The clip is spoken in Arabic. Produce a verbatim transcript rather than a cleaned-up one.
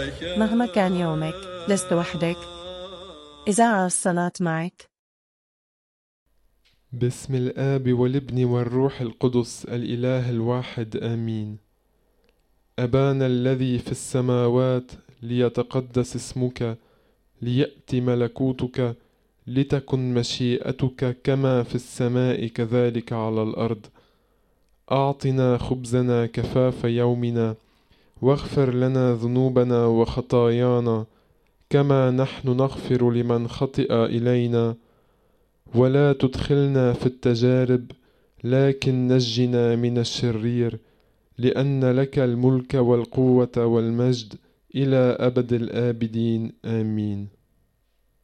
مهما كان يومك لست وحدك. إذاعة الصلاة معك. باسم الآب والابن والروح القدس الإله الواحد آمين. أبانا الذي في السماوات، ليتقدس اسمك، ليأتي ملكوتك، لتكن مشيئتك كما في السماء كذلك على الأرض. أعطنا خبزنا كفاف يومنا، واغفر لنا ذنوبنا وخطايانا كما نحن نغفر لمن خطئ إلينا، ولا تدخلنا في التجارب لكن نجنا من الشرير، لأن لك الملك والقوة والمجد إلى أبد الآبدين آمين.